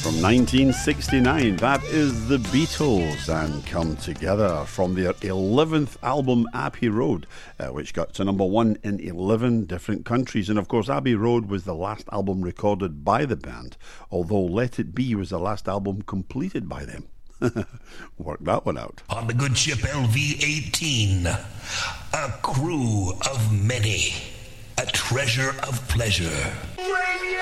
From 1969, that is the Beatles and Come Together from their 11th album, Abbey Road, which got to number one in 11 different countries. And of course, Abbey Road was the last album recorded by the band, although Let It Be was the last album completed by them. Work that one out. On the good ship LV-18, a crew of many, a treasure of pleasure.